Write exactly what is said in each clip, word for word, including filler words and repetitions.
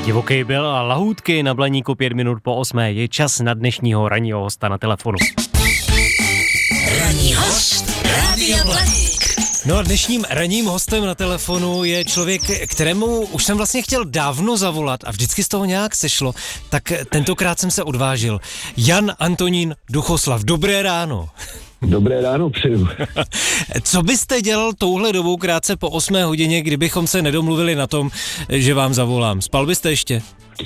Divoký byl a lahůdky na Blaníku pět minut po osmé. Je čas na dnešního ranního hosta na telefonu. Ranní host Rádia Blaník. No a dnešním ranním hostem na telefonu je člověk, kterému už jsem vlastně chtěl dávno zavolat a vždycky z toho nějak sešlo, tak tentokrát jsem se odvážil. Jan Antonín Duchoslav, dobré ráno. Dobré ráno přeju. Co byste dělal touhle dobou krátce po osmé hodině, kdybychom se nedomluvili na tom, že vám zavolám? Spal byste ještě?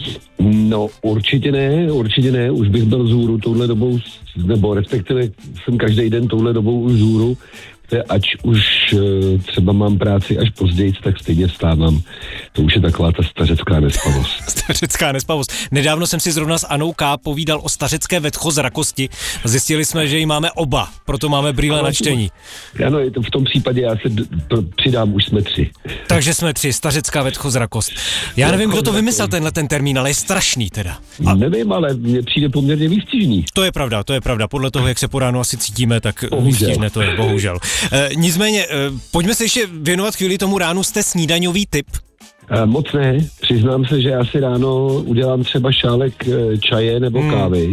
No určitě ne, určitě ne, už bych byl vzhůru touhle dobou, nebo respektive jsem každý den touhle dobou už vzhůru, ať už třeba mám práci až později, tak stejně vstávám. To už je taková ta stařecká nespavost. Stařecká nespavost. Nedávno jsem si zrovna s Anou K. povídal o stařecké vetchozrakosti a zjistili jsme, že ji máme oba, proto máme brýle na čtení. Ano, je to v tom případě já se d- přidám, už jsme tři. Takže jsme tři, stařecká vetchozrakost. Já nevím, kdo to vymyslel tenhle ten termín, ale je strašný teda. A... Nevím, ale mně přijde poměrně výstižný. To je pravda, to je pravda. Podle toho, jak se po ránu asi cítíme, tak výstižné to je, bohužel. E, nicméně, e, pojďme se ještě věnovat chvíli tomu ránu. Jste snídaňový typ? E, moc ne. Přiznám se, že já si ráno udělám třeba šálek čaje nebo hmm. kávy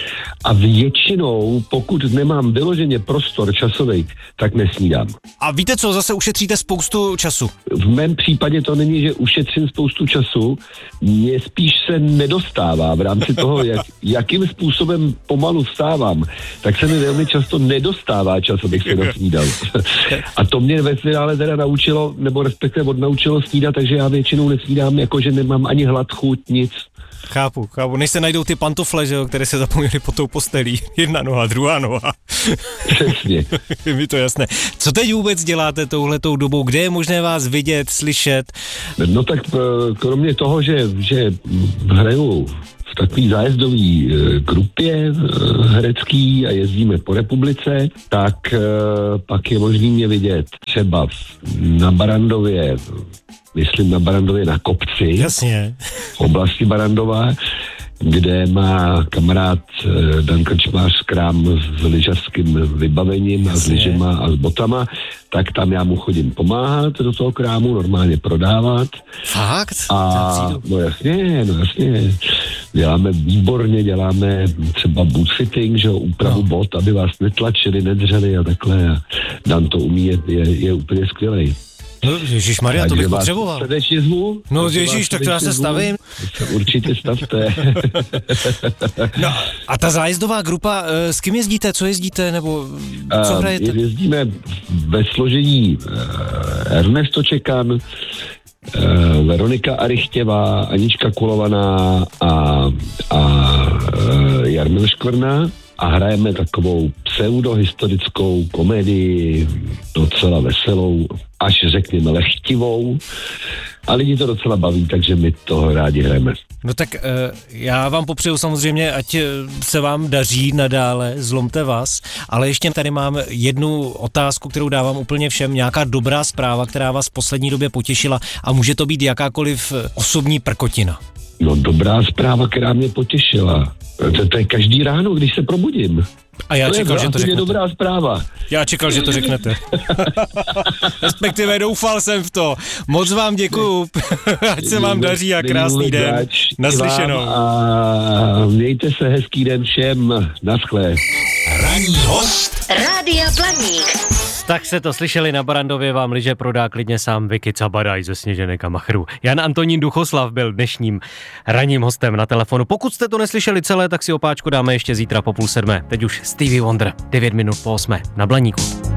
a většinou, pokud nemám vyloženě prostor časový, tak nesnídám. A víte co, zase ušetříte spoustu času. V mém případě to není, že ušetřím spoustu času, mně spíš se nedostává v rámci toho, jak, jakým způsobem pomalu vstávám, tak se mi velmi často nedostává čas, abych se nasnídal. A to mě ve finále teda naučilo, nebo respektive odnaučilo snídat, takže já většinou nesnídám, jakože nemám ani hlad, chuť, nic. Chápu, chápu. Než se najdou ty pantofle, že jo, které se zapomněly pod tou postelí. Jedna noha, druhá noha. Přesně. Je mi to jasné. Co teď vůbec děláte touhletou dobou? Kde je možné vás vidět, slyšet? No tak kromě toho, že, že hraju v takový zájezdový e, grupě e, herecký a jezdíme po republice, tak e, pak je možný mě vidět třeba v, na Barandově, myslím na Barandově na kopci. Jasně. V oblasti Barandova, kde má kamarád e, Dan Krčmář krám s lyžařským vybavením. Jasně. A s lyžema a s botama, tak tam já mu chodím pomáhat do toho krámu, normálně prodávat. Fakt? A no jasně, no jasně. Děláme výborně, děláme třeba boot fitting, že jo, úpravu no. bot, aby vás netlačili, nedřeli a takhle. A Dan to umí, je, je, je úplně skvělej. No ježišmarja, to bych potřeboval. Srdečně zvu. No ježiš, tak to já se stavím. Určitě stavte. No a ta zájezdová grupa, s kým jezdíte, co jezdíte, nebo co hrajete? Uh, jezdíme ve složení uh, Ernesto Čekan, uh, Veronika Arychtěvá, Anička Kulovaná a, a uh, Jarmil Škvrna. A hrajeme takovou pseudohistorickou komedii, docela veselou, až řekněme lehtivou. A lidi to docela baví, takže my toho rádi hrajeme. No tak já vám popřeju samozřejmě, ať se vám daří nadále, zlomte vás, ale ještě tady mám jednu otázku, kterou dávám úplně všem, nějaká dobrá zpráva, která vás v poslední době potěšila a může to být jakákoliv osobní prkotina. No dobrá zpráva, která mě potěšila. To, to je každý ráno, když se probudím. A já to čekal, je že to řeknete. dobrá zpráva. Já čekal, že to řeknete. Respektive doufal jsem v to. Moc vám děkuju. Ať se vám daří a krásný den. Naslyšenou. A mějte se, hezký den všem. Naschle. Ranní host Rádia Blaník. Tak se to slyšeli, na Barandově vám lyže prodá klidně sám Vicky Cabadaj ze Sněženek a Machru. Jan Antonín Duchoslav byl dnešním ranním hostem na telefonu. Pokud jste to neslyšeli celé, tak si opáčku dáme ještě zítra po půl sedmé. Teď už Stevie Wonder, devět minut po osmé na Blaníku.